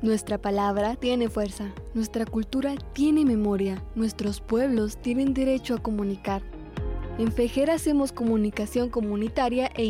Nuestra palabra tiene fuerza, nuestra cultura tiene memoria, nuestros pueblos tienen derecho a comunicar. En FEJER hacemos comunicación comunitaria e